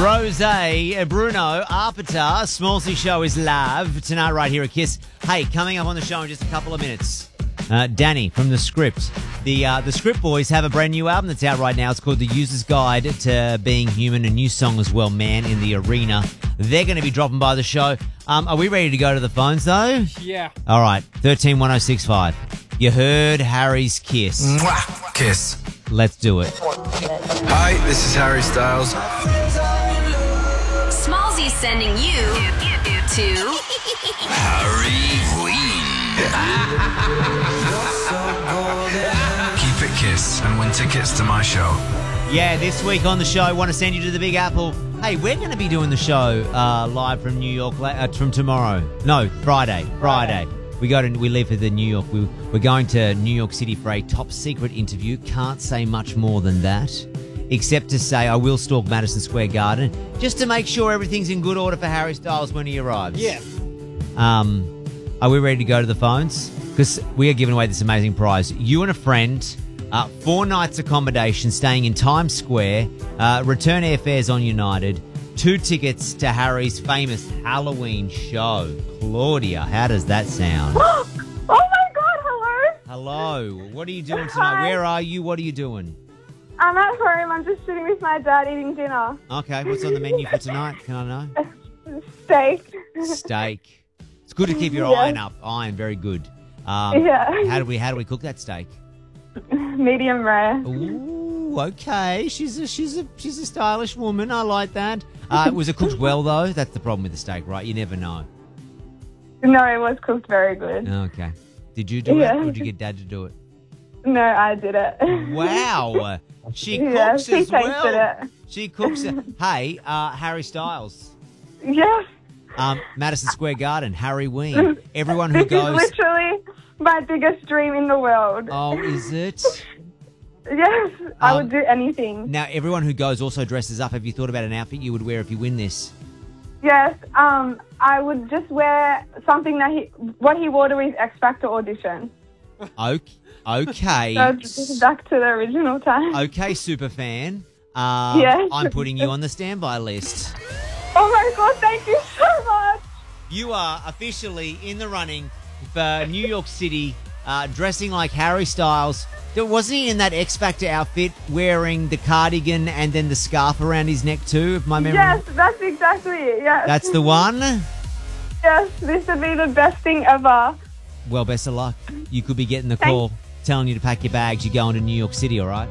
Rose, Bruno, Arpita, Smallsy Show is live tonight right here at Kiss. Hey, coming up on the show in just a couple of minutes, Danny from The Script. The Script Boys have a brand new album that's out right now. It's called The User's Guide to Being Human, a new song as well, Man in the Arena. They're going to be dropping by the show. Are we ready to go to the phones, though? Yeah. All right, 131065. You heard Harry's Kiss. Mwah! Kiss. Let's do it. Hi, this is Harry Styles. Smallsy's sending you to Harry Queen. Keep it Kiss and win tickets to my show. Yeah, this week on the show, I want to send you to the Big Apple. Hey, we're going to be doing the show live from New York from tomorrow. No, Friday. We leave for the New York. We're going to New York City for a top secret interview. Can't say much more than that, except to say I will stalk Madison Square Garden just to make sure everything's in good order for Harry Styles when he arrives. Yeah. Are we ready to go to the phones? Because we are giving away this amazing prize. You and a friend, 4 nights accommodation, staying in Times Square, return airfares on United, 2 tickets to Harry's famous Halloween show. Claudia, how does that sound? Oh my God, hello. Hello. What are you doing tonight? Hi. Where are you? What are you doing? I'm at home. I'm just sitting with my dad eating dinner. Okay, what's on the menu for tonight? Can I know? Steak. Steak. It's good to keep your Yeah. iron up. Iron, very good. Yeah. How do we cook that steak? Medium rare. Ooh, okay. She's a stylish woman. I like that. Was it cooked well though? That's the problem with the steak, right? You never know. No, it was cooked very good. Okay. Did you do Yeah. it, or did you get Dad to do it? No, I did it. Wow. She Yeah, cooks she as well. tasted it. She cooks it. Hey, Harry Styles. Yes. Madison Square Garden, Harry Ween. Everyone who This goes. is literally my biggest dream in the world. Oh, is it? Yes, I would do anything. Now, everyone who goes also dresses up. Have you thought about an outfit you would wear if you win this? Yes, I would just wear something that what he wore to his X Factor audition. Okay. So just back to the original time. Okay, super fan. Yes. I'm putting you on the standby list. Oh my God, thank you so much. You are officially in the running for New York City, dressing like Harry Styles. Wasn't he in that X Factor outfit wearing the cardigan and then the scarf around his neck too, if my memory? Yes, that's exactly it, yes. That's the one? Yes, this would be the best thing ever. Well, best of luck. You could be getting the call telling you to pack your bags. You're going to New York City, all right?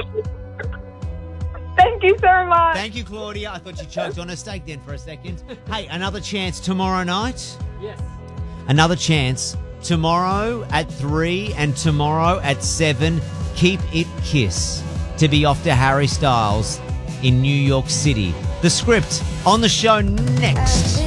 Thank you so much. Thank you, Claudia. I thought you choked on a steak then for a second. Hey, another chance tomorrow night. Yes. Another chance tomorrow at 3 and tomorrow at 7. Keep it Kiss to be off to Harry Styles in New York City. The Script on the show next.